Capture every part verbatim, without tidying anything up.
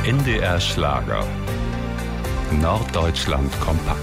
N D R Schlager. Norddeutschland kompakt.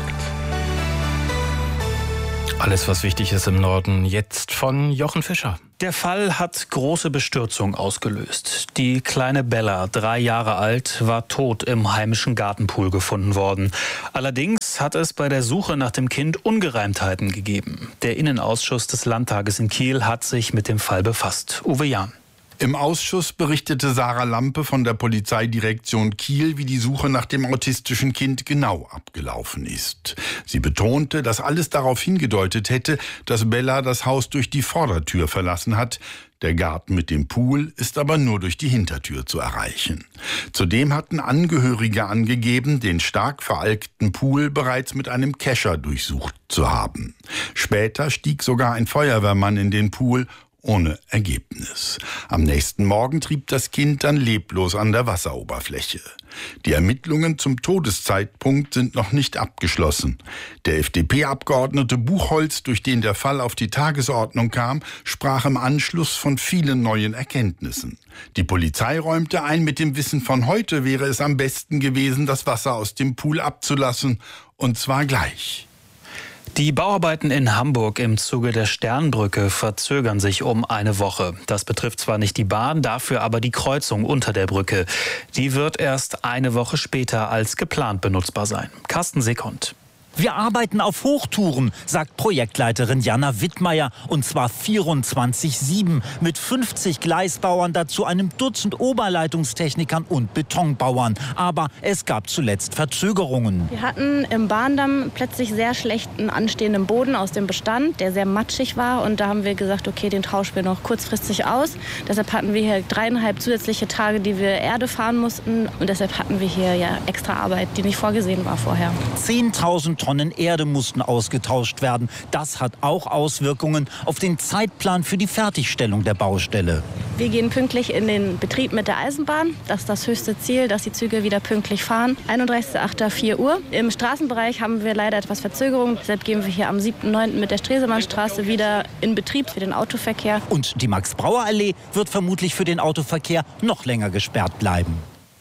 Alles, was wichtig ist im Norden, jetzt von Jochen Fischer. Der Fall hat große Bestürzung ausgelöst. Die kleine Bella, drei Jahre alt, war tot im heimischen Gartenpool gefunden worden. Allerdings hat es bei der Suche nach dem Kind Ungereimtheiten gegeben. Der Innenausschuss des Landtages in Kiel hat sich mit dem Fall befasst. Uwe Jahn. Im Ausschuss berichtete Sarah Lampe von der Polizeidirektion Kiel, wie die Suche nach dem autistischen Kind genau abgelaufen ist. Sie betonte, dass alles darauf hingedeutet hätte, dass Bella das Haus durch die Vordertür verlassen hat. Der Garten mit dem Pool ist aber nur durch die Hintertür zu erreichen. Zudem hatten Angehörige angegeben, den stark veralkten Pool bereits mit einem Kescher durchsucht zu haben. Später stieg sogar ein Feuerwehrmann in den Pool, ohne Ergebnis. Am nächsten Morgen trieb das Kind dann leblos an der Wasseroberfläche. Die Ermittlungen zum Todeszeitpunkt sind noch nicht abgeschlossen. Der F D P-Abgeordnete Buchholz, durch den der Fall auf die Tagesordnung kam, sprach im Anschluss von vielen neuen Erkenntnissen. Die Polizei räumte ein, mit dem Wissen von heute wäre es am besten gewesen, das Wasser aus dem Pool abzulassen, und zwar gleich. Die Bauarbeiten in Hamburg im Zuge der Sternbrücke verzögern sich um eine Woche. Das betrifft zwar nicht die Bahn, dafür aber die Kreuzung unter der Brücke. Die wird erst eine Woche später als geplant benutzbar sein. Carsten Sekond. Wir arbeiten auf Hochtouren, sagt Projektleiterin Jana Wittmeier, und zwar vierundzwanzig sieben mit fünfzig Gleisbauern, dazu einem Dutzend Oberleitungstechnikern und Betonbauern. Aber es gab zuletzt Verzögerungen. Wir hatten im Bahndamm plötzlich sehr schlechten anstehenden Boden aus dem Bestand, der sehr matschig war, und da haben wir gesagt, okay, den tauschen wir noch kurzfristig aus. Deshalb hatten wir hier dreieinhalb zusätzliche Tage, die wir Erde fahren mussten, und deshalb hatten wir hier ja extra Arbeit, die nicht vorgesehen war vorher. zehntausend Tonnen Erde mussten ausgetauscht werden. Das hat auch Auswirkungen auf den Zeitplan für die Fertigstellung der Baustelle. Wir gehen pünktlich in den Betrieb mit der Eisenbahn. Das ist das höchste Ziel, dass die Züge wieder pünktlich fahren. einunddreißigster achter vier Uhr. Im Straßenbereich haben wir leider etwas Verzögerung. Deshalb gehen wir hier am siebten neunten mit der Stresemannstraße wieder in Betrieb für den Autoverkehr. Und die Max-Brauer-Allee wird vermutlich für den Autoverkehr noch länger gesperrt bleiben.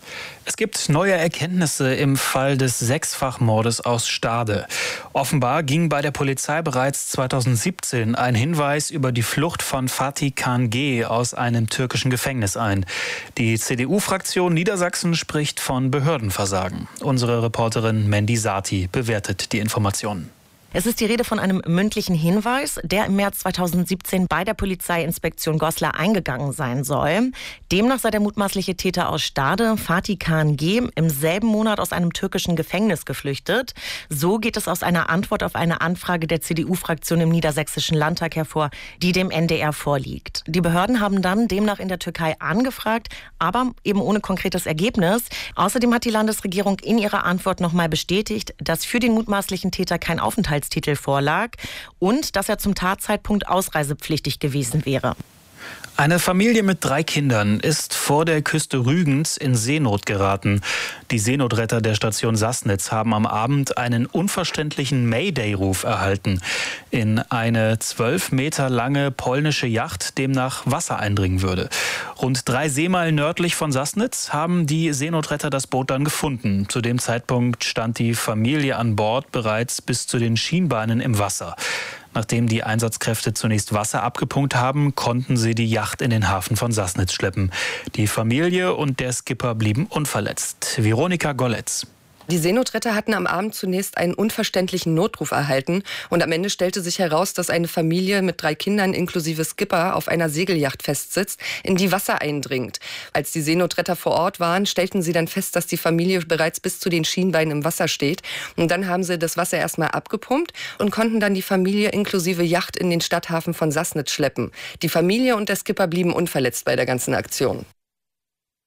Es gibt neue Erkenntnisse im Fall des Sechsfachmordes aus Stade. Offenbar ging bei der Polizei bereits zweitausendsiebzehn ein Hinweis über die Flucht von Fatih Khan G. aus einem türkischen Gefängnis ein. Die C D U-Fraktion Niedersachsen spricht von Behördenversagen. Unsere Reporterin Mandy Sati bewertet die Informationen. Es ist die Rede von einem mündlichen Hinweis, der im März zweitausendsiebzehn bei der Polizeiinspektion Goslar eingegangen sein soll. Demnach sei der mutmaßliche Täter aus Stade, Fatih Khan G., im selben Monat aus einem türkischen Gefängnis geflüchtet. So geht es aus einer Antwort auf eine Anfrage der C D U-Fraktion im Niedersächsischen Landtag hervor, die dem N D R vorliegt. Die Behörden haben dann demnach in der Türkei angefragt, aber eben ohne konkretes Ergebnis. Außerdem hat die Landesregierung in ihrer Antwort nochmal bestätigt, dass für den mutmaßlichen Täter kein Aufenthalt Titel vorlag und dass er zum Tatzeitpunkt ausreisepflichtig gewesen wäre. Eine Familie mit drei Kindern ist vor der Küste Rügens in Seenot geraten. Die Seenotretter der Station Sassnitz haben am Abend einen unverständlichen Mayday-Ruf erhalten. In eine zwölf Meter lange polnische Yacht demnach Wasser eindringen würde. Rund drei Seemeilen nördlich von Sassnitz haben die Seenotretter das Boot dann gefunden. Zu dem Zeitpunkt stand die Familie an Bord bereits bis zu den Schienbeinen im Wasser. Nachdem die Einsatzkräfte zunächst Wasser abgepumpt haben, konnten sie die Yacht in den Hafen von Sassnitz schleppen. Die Familie und der Skipper blieben unverletzt. Veronika Golletz. Die Seenotretter hatten am Abend zunächst einen unverständlichen Notruf erhalten und am Ende stellte sich heraus, dass eine Familie mit drei Kindern inklusive Skipper auf einer Segelyacht festsitzt, in die Wasser eindringt. Als die Seenotretter vor Ort waren, stellten sie dann fest, dass die Familie bereits bis zu den Schienbeinen im Wasser steht. Und dann haben sie das Wasser erstmal abgepumpt und konnten dann die Familie inklusive Yacht in den Stadthafen von Sassnitz schleppen. Die Familie und der Skipper blieben unverletzt bei der ganzen Aktion.